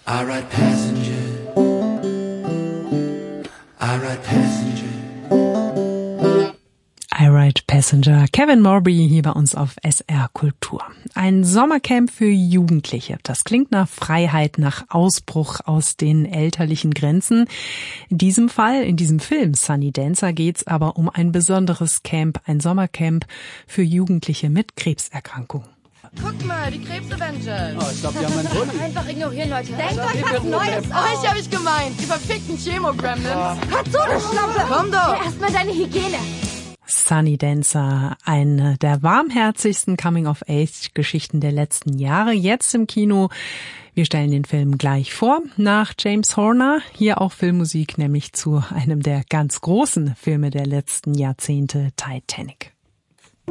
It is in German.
I ride passenger. I ride passenger. I Ride Passenger, Kevin Morby hier bei uns auf SR Kultur. Ein Sommercamp für Jugendliche. Das klingt nach Freiheit, nach Ausbruch aus den elterlichen Grenzen. In diesem Fall, in diesem Film Sunny Dancer, geht's aber um ein besonderes Camp, ein Sommercamp für Jugendliche mit Krebserkrankungen. Guck mal, die Krebs-Avengers. Oh, ich glaube, die haben einen Bulli. Einfach ignorieren, Leute. Denkt euch was Neues aus. Euch hab ich gemeint. Die verfickten Chemo-Gremlins. Hat so eine Schlampe. Komm doch. Erstmal deine Hygiene. Sunny Dancer, eine der warmherzigsten Coming-of-Age-Geschichten der letzten Jahre, jetzt im Kino. Wir stellen den Film gleich vor, nach James Horner, hier auch Filmmusik, nämlich zu einem der ganz großen Filme der letzten Jahrzehnte, Titanic.